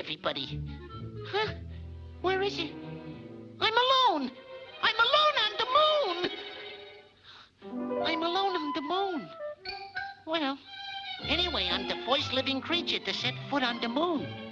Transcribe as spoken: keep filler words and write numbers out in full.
everybody. Huh? Where is it? I'm alone! I'm alone on the moon! I'm alone on the moon. Well, anyway, I'm the first living creature to set foot on the moon.